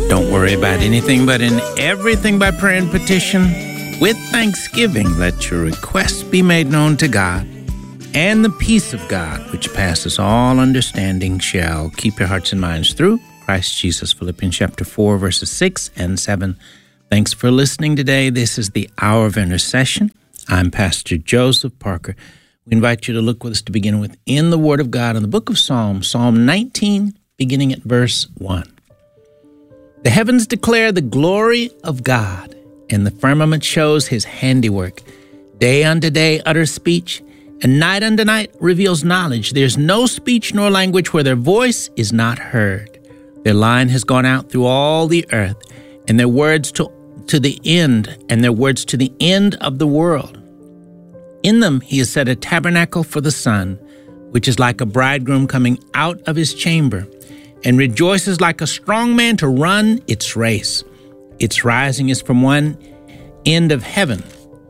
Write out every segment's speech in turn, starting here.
Don't worry about anything, but in everything by prayer and petition, with thanksgiving, let your requests be made known to God. And the peace of God, which passes all understanding, shall keep your hearts and minds through Christ Jesus. Philippians chapter 4, verses 6 and 7. Thanks for listening today. This is the Hour of Intercession. I'm Pastor Joseph Parker. We invite you to look with us to begin with in the Word of God in the book of Psalms, Psalm 19, beginning at verse 1. The heavens declare the glory of God, and the firmament shows his handiwork. Day unto day utters speech, and night unto night reveals knowledge. There's no speech nor language where their voice is not heard. Their line has gone out through all the earth, and their words to the end, and their words to the end of the world. In them he has set a tabernacle for the sun, which is like a bridegroom coming out of his chamber, and rejoices like a strong man to run its race. Its rising is from one end of heaven,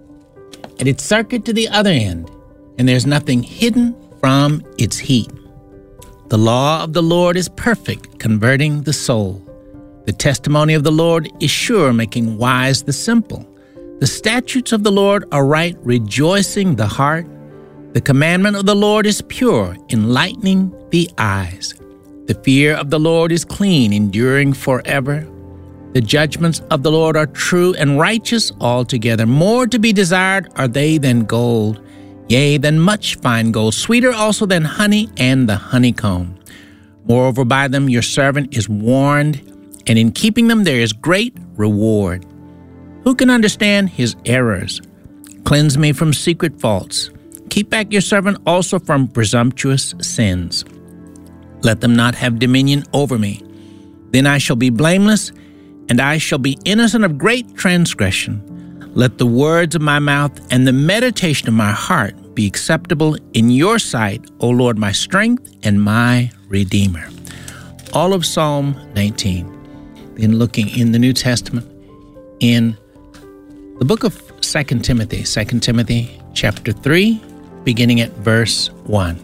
and its circuit to the other end, and there's nothing hidden from its heat. The law of the Lord is perfect, converting the soul. The testimony of the Lord is sure, making wise the simple. The statutes of the Lord are right, rejoicing the heart. The commandment of the Lord is pure, enlightening the eyes. The fear of the Lord is clean, enduring forever. The judgments of the Lord are true and righteous altogether. More to be desired are they than gold, yea, than much fine gold, sweeter also than honey and the honeycomb. Moreover, by them your servant is warned, and in keeping them there is great reward. Who can understand his errors? Cleanse me from secret faults. Keep back your servant also from presumptuous sins. Let them not have dominion over me. Then I shall be blameless, and I shall be innocent of great transgression. Let the words of my mouth and the meditation of my heart be acceptable in your sight, O Lord, my strength and my Redeemer. All of Psalm 19. Then looking in the New Testament, in the book of 2 Timothy, 2 Timothy chapter 3, beginning at verse 1.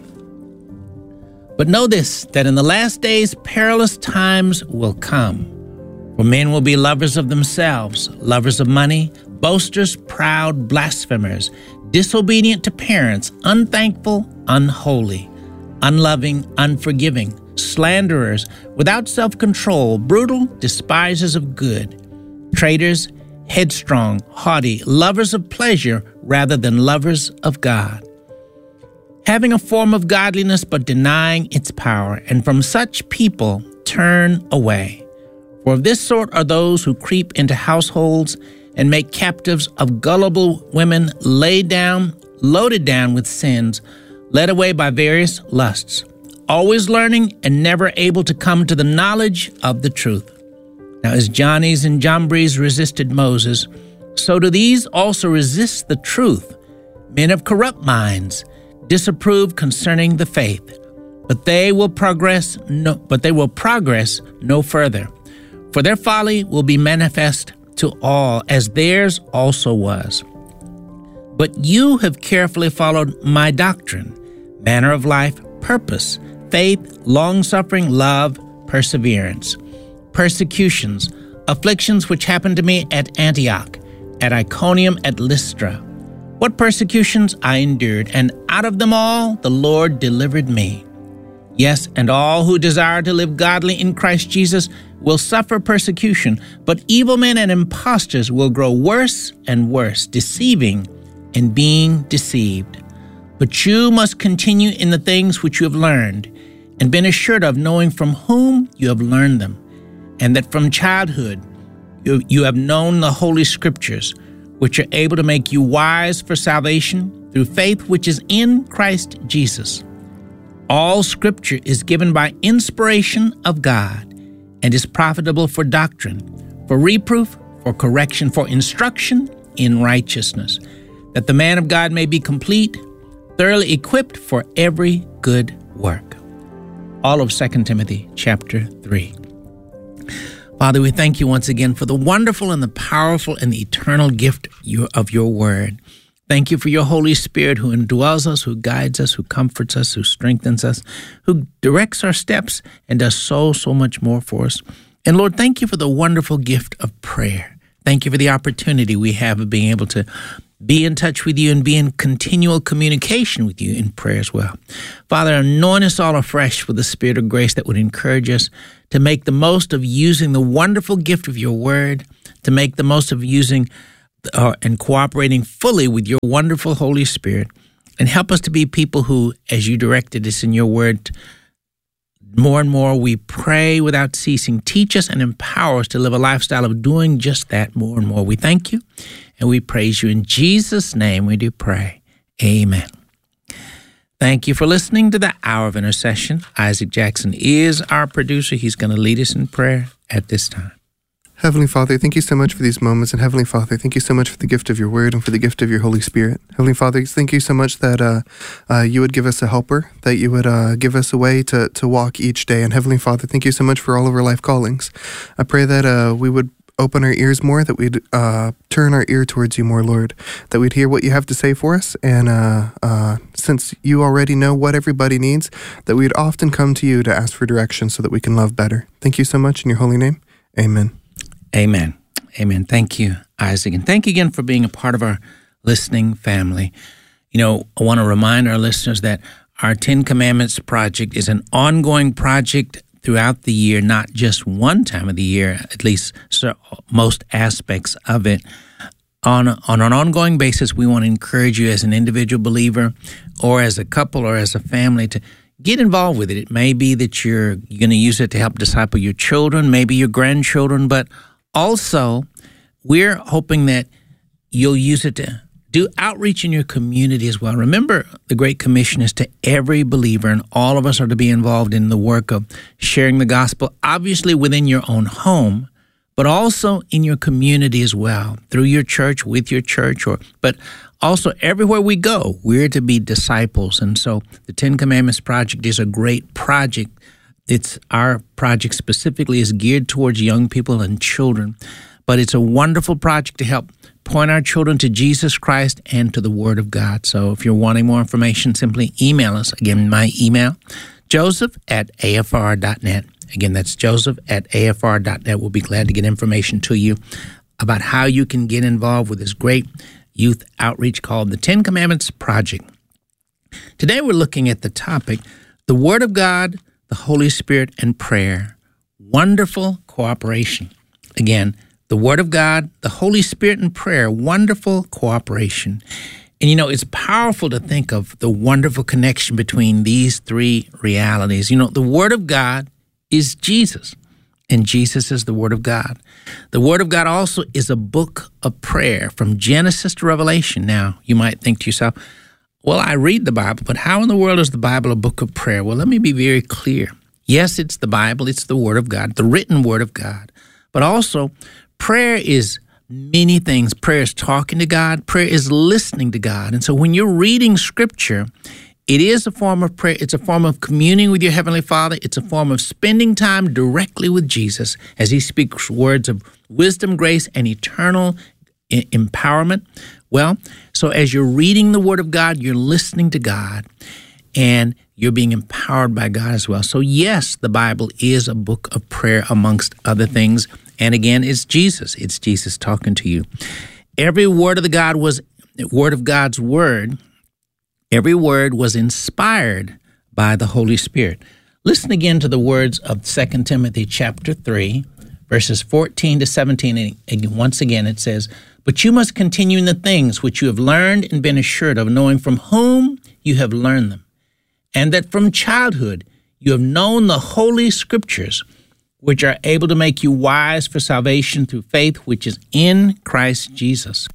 But know this, that in the last days perilous times will come. For men will be lovers of themselves, lovers of money, boasters, proud, blasphemers, disobedient to parents, unthankful, unholy, unloving, unforgiving, slanderers, without self-control, brutal, despisers of good, traitors, headstrong, haughty, lovers of pleasure rather than lovers of God, having a form of godliness but denying its power, and from such people turn away. For of this sort are those who creep into households and make captives of gullible women, loaded down with sins, led away by various lusts, always learning and never able to come to the knowledge of the truth. Now as Jannes and Jambres resisted Moses, so do these also resist the truth, men of corrupt minds, disapprove concerning the faith, but they will progress no further. For their folly will be manifest to all, as theirs also was. But you have carefully followed my doctrine, manner of life, purpose, faith, long-suffering, love, perseverance, persecutions, afflictions which happened to me at Antioch, at Iconium, at Lystra. What persecutions I endured, and out of them all the Lord delivered me. Yes, and all who desire to live godly in Christ Jesus will suffer persecution, but evil men and impostors will grow worse and worse, deceiving and being deceived. But you must continue in the things which you have learned, and been assured of, knowing from whom you have learned them, and that from childhood you have known the Holy Scriptures, which are able to make you wise for salvation through faith which is in Christ Jesus. All Scripture is given by inspiration of God and is profitable for doctrine, for reproof, for correction, for instruction in righteousness, that the man of God may be complete, thoroughly equipped for every good work. All of 2 Timothy chapter 3. Father, we thank you once again for the wonderful and the powerful and the eternal gift of your word. Thank you for your Holy Spirit who indwells us, who guides us, who comforts us, who strengthens us, who directs our steps and does so much more for us. And Lord, thank you for the wonderful gift of prayer. Thank you for the opportunity we have of being able to be in touch with you and be in continual communication with you in prayer as well. Father, anoint us all afresh with the Spirit of grace that would encourage us to make the most of using the wonderful gift of your word, to make the most of using and cooperating fully with your wonderful Holy Spirit, and help us to be people who, as you directed us in your word, more and more we pray without ceasing. Teach us and empower us to live a lifestyle of doing just that more and more. We thank you and we praise you. In Jesus' name we do pray. Amen. Thank you for listening to the Hour of Intercession. Isaac Jackson is our producer. He's going to lead us in prayer at this time. Heavenly Father, thank you so much for these moments. And Heavenly Father, thank you so much for the gift of your word and for the gift of your Holy Spirit. Heavenly Father, thank you so much that you would give us a helper, that you would give us a way to walk each day. And Heavenly Father, thank you so much for all of our life callings. I pray that we would open our ears more, that we'd turn our ear towards you more, Lord, that we'd hear what you have to say for us. And since you already know what everybody needs, that we'd often come to you to ask for direction so that we can love better. Thank you so much in your holy name. Amen. Amen. Amen. Thank you, Isaac. And thank you again for being a part of our listening family. You know, I want to remind our listeners that our 10 Commandments project is an ongoing project throughout the year, not just one time of the year, at least most aspects of it. On an ongoing basis, we want to encourage you as an individual believer or as a couple or as a family to get involved with it. It may be that you're going to use it to help disciple your children, maybe your grandchildren, but also we're hoping that you'll use it to do outreach in your community as well. Remember, the Great Commission is to every believer, and all of us are to be involved in the work of sharing the gospel, obviously within your own home, but also in your community as well, through your church, with your church, but also everywhere we go, we're to be disciples. And so the 10 Commandments Project is a great project. Our project specifically is geared towards young people and children, but it's a wonderful project to help point our children to Jesus Christ and to the Word of God. So if you're wanting more information, simply email us. Again, my email, joseph@afr.net. Again, that's joseph@afr.net. We'll be glad to get information to you about how you can get involved with this great youth outreach called the 10 Commandments Project. Today we're looking at the topic, the Word of God, the Holy Spirit, and prayer. Wonderful cooperation. Again, the Word of God, the Holy Spirit, and prayer. Wonderful cooperation. And you know, it's powerful to think of the wonderful connection between these three realities. You know, the Word of God is Jesus, and Jesus is the Word of God. The Word of God also is a book of prayer from Genesis to Revelation. Now, you might think to yourself, well, I read the Bible, but how in the world is the Bible a book of prayer? Well, let me be very clear. Yes, it's the Bible, it's the Word of God, the written Word of God. But also, prayer is many things. Prayer is talking to God. Prayer is listening to God. And so when you're reading Scripture, it is a form of prayer. It's a form of communing with your Heavenly Father. It's a form of spending time directly with Jesus as He speaks words of wisdom, grace, and eternal empowerment. Well, so as you're reading the Word of God, you're listening to God, and you're being empowered by God as well. So yes, the Bible is a book of prayer amongst other things. And again, it's Jesus. It's Jesus talking to you. Every word of God's word, every word was inspired by the Holy Spirit. Listen again to the words of 2 Timothy chapter 3, verses 14 to 17. And once again, it says, "But you must continue in the things which you have learned and been assured of, knowing from whom you have learned them, and that from childhood you have known the Holy Scriptures, which are able to make you wise for salvation through faith which is in Christ Jesus.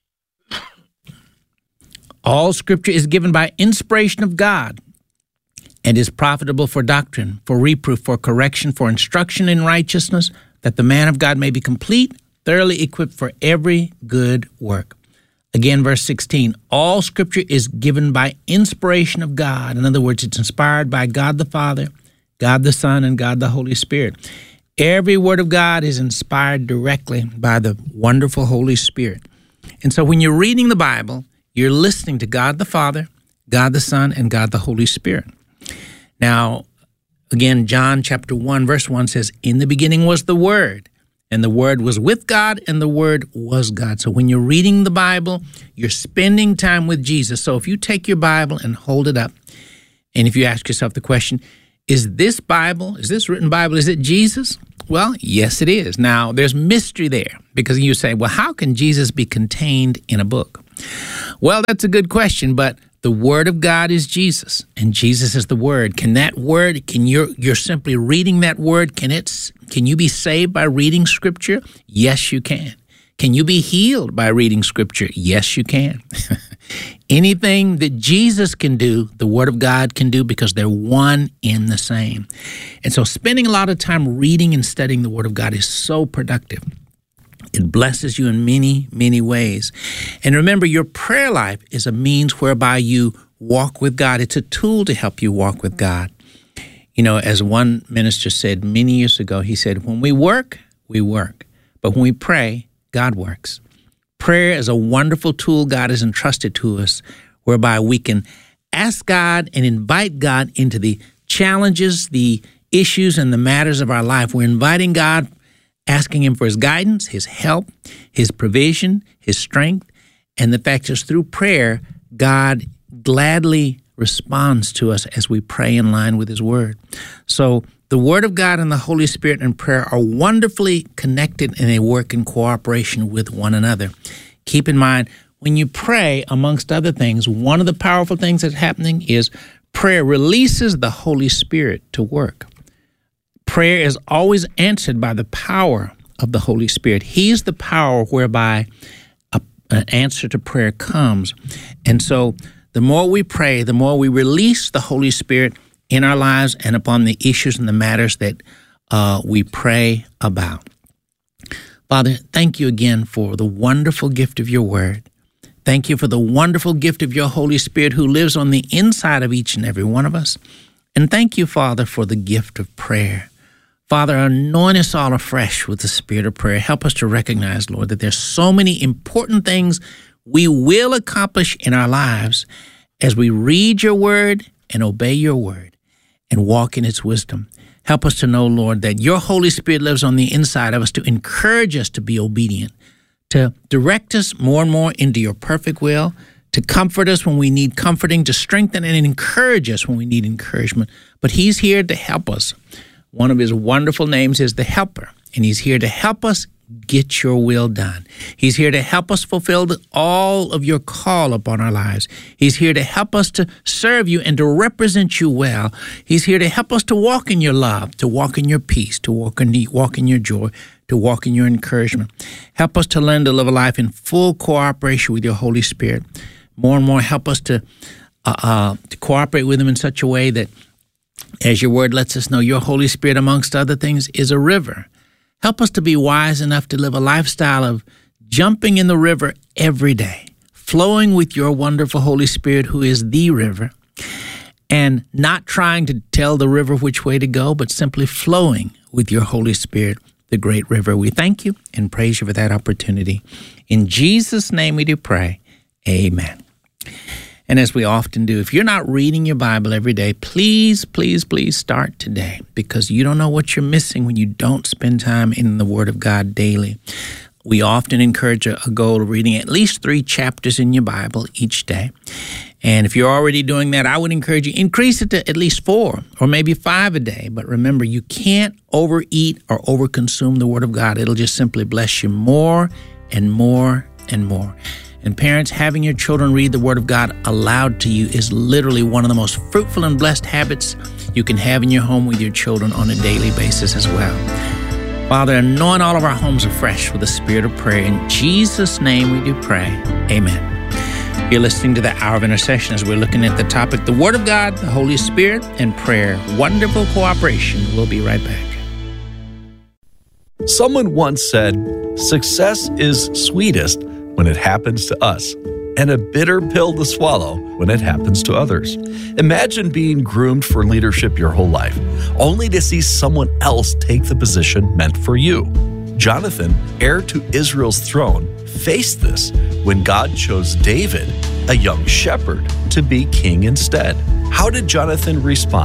All Scripture is given by inspiration of God and is profitable for doctrine, for reproof, for correction, for instruction in righteousness, that the man of God may be complete, thoroughly equipped for every good work." Again, verse 16, all Scripture is given by inspiration of God. In other words, it's inspired by God the Father, God the Son, and God the Holy Spirit. Every word of God is inspired directly by the wonderful Holy Spirit. And so when you're reading the Bible, you're listening to God the Father, God the Son, and God the Holy Spirit. Now, Again, John chapter 1, verse 1 says, in the beginning was the Word, and the Word was with God, and the Word was God. So when you're reading the Bible, you're spending time with Jesus. So if you take your Bible and hold it up, and if you ask yourself the question, is this written Bible, is it Jesus? Well, yes, it is. Now, there's mystery there, because you say, well, how can Jesus be contained in a book? Well, that's a good question, but the Word of God is Jesus, and Jesus is the Word. Can that Word, you're simply reading that Word, can you be saved by reading Scripture? Yes, you can. Can you be healed by reading Scripture? Yes, you can. Anything that Jesus can do, the Word of God can do, because they're one in the same. And so spending a lot of time reading and studying the Word of God is so productive. It blesses you in many, many ways. And remember, your prayer life is a means whereby you walk with God. It's a tool to help you walk with God. You know, as one minister said many years ago, he said, when we work, we work. But when we pray, God works. Prayer is a wonderful tool God has entrusted to us, whereby we can ask God and invite God into the challenges, the issues, and the matters of our life. We're inviting God, asking Him for His guidance, His help, His provision, His strength, and the fact is through prayer, God gladly responds to us as we pray in line with His Word. So the Word of God and the Holy Spirit and prayer are wonderfully connected, and they work in cooperation with one another. Keep in mind, when you pray, amongst other things, one of the powerful things that's happening is prayer releases the Holy Spirit to work. Prayer is always answered by the power of the Holy Spirit. He's the power whereby an answer to prayer comes. And so the more we pray, the more we release the Holy Spirit in our lives and upon the issues and the matters that we pray about. Father, thank you again for the wonderful gift of your Word. Thank you for the wonderful gift of your Holy Spirit who lives on the inside of each and every one of us. And thank you, Father, for the gift of prayer. Father, anoint us all afresh with the spirit of prayer. Help us to recognize, Lord, that there's so many important things we will accomplish in our lives as we read your Word and obey your Word and walk in its wisdom. Help us to know, Lord, that your Holy Spirit lives on the inside of us to encourage us to be obedient, to direct us more and more into your perfect will, to comfort us when we need comforting, to strengthen and encourage us when we need encouragement. But He's here to help us. One of His wonderful names is the Helper, and He's here to help us get your will done. He's here to help us fulfill all of your call upon our lives. He's here to help us to serve you and to represent you well. He's here to help us to walk in your love, to walk in your peace, to walk in your joy, to walk in your encouragement. Help us to learn to live a life in full cooperation with your Holy Spirit. More and more, help us to cooperate with Him in such a way that, as your Word lets us know, your Holy Spirit, amongst other things, is a river. Help us to be wise enough to live a lifestyle of jumping in the river every day, flowing with your wonderful Holy Spirit, who is the river, and not trying to tell the river which way to go, but simply flowing with your Holy Spirit, the great river. We thank you and praise you for that opportunity. In Jesus' name we do pray. Amen. And as we often do, if you're not reading your Bible every day, please, please, please start today, because you don't know what you're missing when you don't spend time in the Word of God daily. We often encourage a goal of reading at least 3 chapters in your Bible each day. And if you're already doing that, I would encourage you, increase it to at least 4 or maybe 5 a day. But remember, you can't overeat or overconsume the Word of God. It'll just simply bless you more and more and more. And parents, having your children read the Word of God aloud to you is literally one of the most fruitful and blessed habits you can have in your home with your children on a daily basis as well. Father, anoint all of our homes afresh with the spirit of prayer. In Jesus' name we do pray. Amen. You're listening to the Hour of Intercession as we're looking at the topic, the Word of God, the Holy Spirit, and prayer. Wonderful cooperation. We'll be right back. Someone once said, "Success is sweetest when it happens to us, and a bitter pill to swallow when it happens to others." Imagine being groomed for leadership your whole life, only to see someone else take the position meant for you. Jonathan, heir to Israel's throne, faced this when God chose David, a young shepherd, to be king instead. How did Jonathan respond?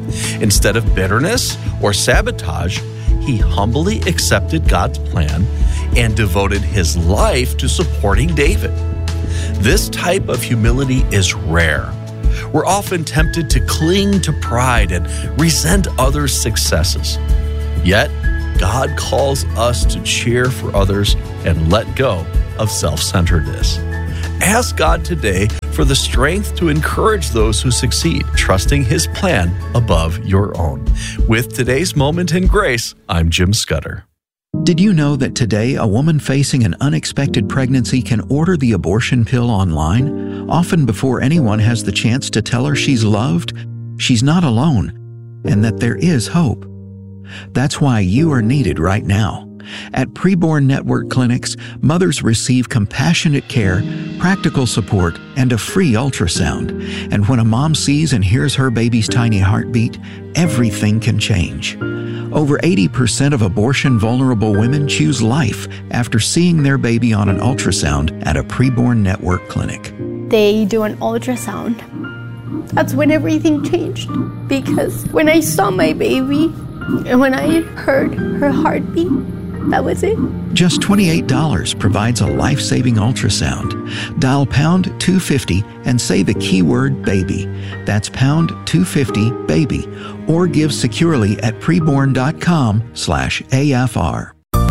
Instead of bitterness or sabotage, he humbly accepted God's plan and devoted his life to supporting David. This type of humility is rare. We're often tempted to cling to pride and resent others' successes. Yet, God calls us to cheer for others and let go of self-centeredness. Ask God today for the strength to encourage those who succeed, trusting his plan above your own. With today's Moment in Grace, I'm Jim Scudder. Did you know that today a woman facing an unexpected pregnancy can order the abortion pill online, often before anyone has the chance to tell her she's loved, she's not alone, and that there is hope? That's why you are needed right now. At Preborn Network clinics, mothers receive compassionate care, practical support, and a free ultrasound. And when a mom sees and hears her baby's tiny heartbeat, everything can change. Over 80% of abortion-vulnerable women choose life after seeing their baby on an ultrasound at a Preborn Network clinic. They do an ultrasound. That's when everything changed. Because when I saw my baby and when I heard her heartbeat, that was it. Just $28 provides a life-saving ultrasound. Dial pound 250 and say the keyword baby. That's pound 250 baby. Or give securely at preborn.com/AFR.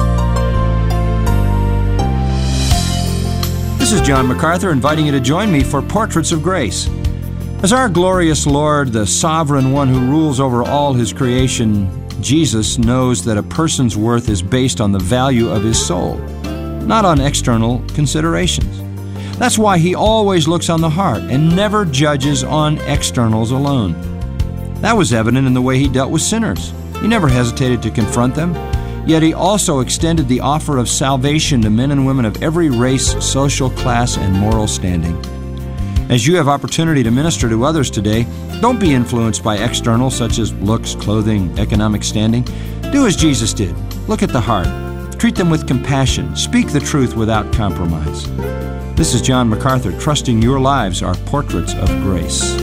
This is John MacArthur inviting you to join me for Portraits of Grace. As our glorious Lord, the sovereign one who rules over all his creation, Jesus knows that a person's worth is based on the value of his soul, not on external considerations. That's why he always looks on the heart and never judges on externals alone. That was evident in the way he dealt with sinners. He never hesitated to confront them, yet he also extended the offer of salvation to men and women of every race, social class, and moral standing. As you have opportunity to minister to others today, don't be influenced by externals such as looks, clothing, economic standing. Do as Jesus did. Look at the heart. Treat them with compassion. Speak the truth without compromise. This is John MacArthur, trusting your lives are portraits of grace.